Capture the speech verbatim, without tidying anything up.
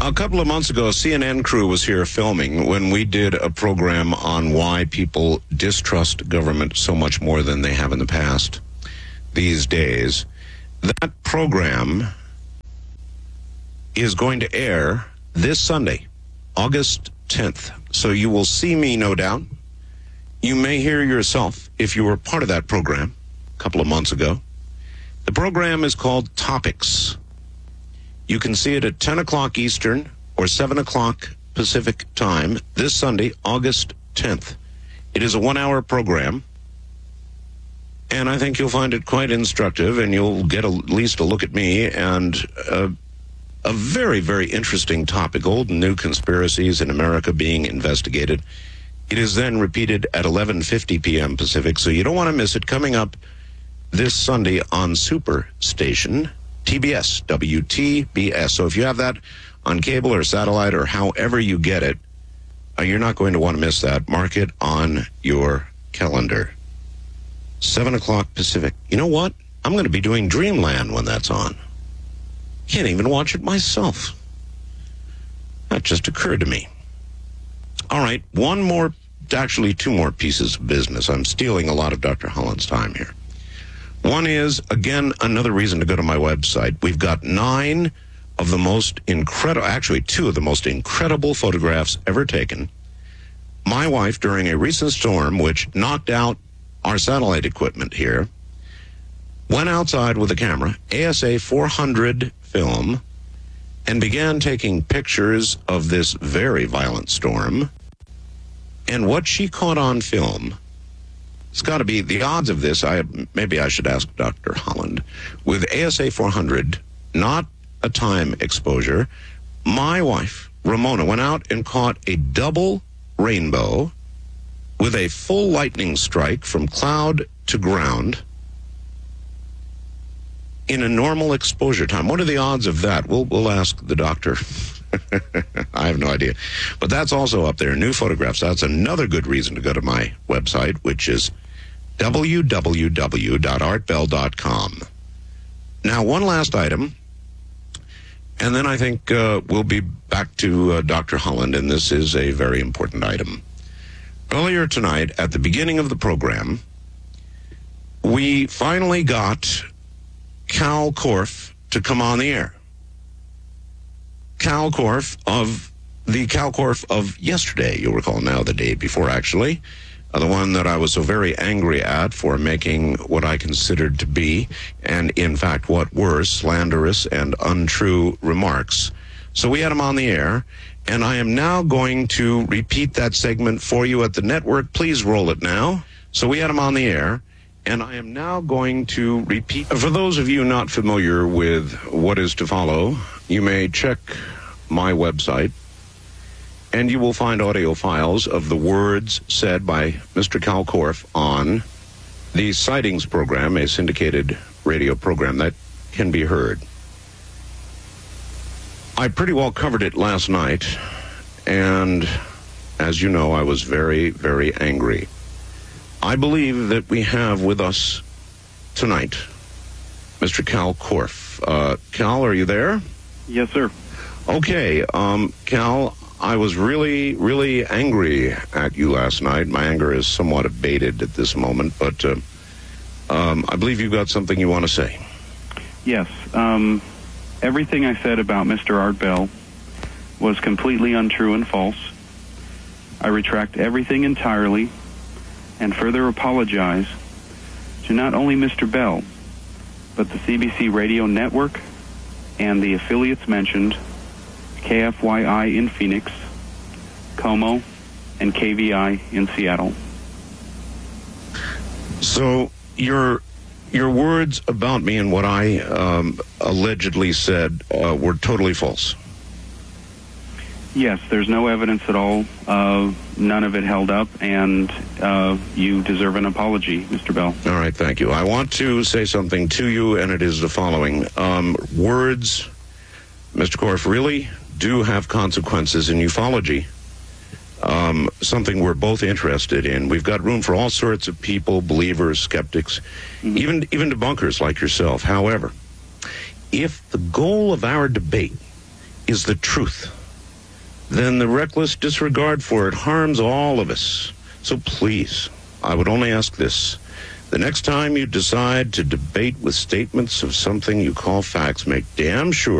A couple of months ago, a C N N crew was here filming when we did a program on why people distrust government so much more than they have in the past these days. That program is going to air this Sunday, August tenth. So you will see me, no doubt. You may hear yourself if you were part of that program a couple of months ago. The program is called Topics. You can see it at ten o'clock Eastern or seven o'clock Pacific time this Sunday, August tenth. It is a one-hour program, and I think you'll find it quite instructive, and you'll get a, at least a look at me and uh, a very, very interesting topic, old and new conspiracies in America being investigated. It is then repeated at eleven fifty p.m. Pacific, so you don't want to miss it. Coming up this Sunday on Superstation, T B S, W T B S. So if you have that on cable or satellite or however you get it, uh, you're not going to want to miss that. Mark it on your calendar. seven o'clock Pacific. You know what? I'm going to be doing Dreamland when that's on. Can't even watch it myself. That just occurred to me. All right, one more, actually two more pieces of business. I'm stealing a lot of Doctor Holland's time here. One is, again, another reason to go to my website. We've got nine of the most incredible, actually two of the most incredible photographs ever taken. My wife, during a recent storm, which knocked out our satellite equipment here, went outside with a camera, A S A four hundred film, and began taking pictures of this very violent storm. And what she caught on film, it's got to be the odds of this. I maybe I should ask Doctor Holland. With A S A four hundred, not a time exposure, my wife, Ramona, went out and caught a double rainbow with a full lightning strike from cloud to ground in a normal exposure time. What are the odds of that? We'll, we'll ask the doctor. I have no idea. But that's also up there, new photographs. That's another good reason to go to my website, which is w w w dot art bell dot com. Now, one last item, and then I think uh, we'll be back to uh, Doctor Holland, and this is a very important item. Earlier tonight, at the beginning of the program, we finally got Kal Korff to come on the air. Kal Korff of the Kal Korff of yesterday, you'll recall now, the day before actually, uh, the one that I was so very angry at for making what I considered to be, and in fact what were, slanderous and untrue remarks. So we had him on the air, and I am now going to repeat that segment for you at the network. Please roll it now. So we had him on the air, and I am now going to repeat. For those of you not familiar with what is to follow, you may check my website, and you will find audio files of the words said by Mister Kal Korff on the Sightings program, a syndicated radio program that can be heard. I pretty well covered it last night, and as you know, I was very, very angry. I believe that we have with us tonight Mister Kal Korff. Uh, Kal, are you there? Yes, sir. Okay, um, Kal, I was really, really angry at you last night. My anger is somewhat abated at this moment, but uh, um, I believe you've got something you want to say. Yes. Um, everything I said about Mister Art Bell was completely untrue and false. I retract everything entirely and further apologize to not only Mister Bell, but the C B C radio network and the affiliates mentioned, K F Y I in Phoenix, Como, and K V I in Seattle. So your your words about me and what I um, allegedly said uh, were totally false. Yes, there's no evidence at all. Uh, none of it held up, and uh, you deserve an apology, Mister Bell. All right, thank you. I want to say something to you, and it is the following. Um, words, Mister Korff, really do have consequences in ufology. Um, something we're both interested in. We've got room for all sorts of people, believers, skeptics, mm-hmm. even even debunkers like yourself. However, if the goal of our debate is the truth, then the reckless disregard for it harms all of us. So please, I would only ask this. The next time you decide to debate with statements of something you call facts, make damn sure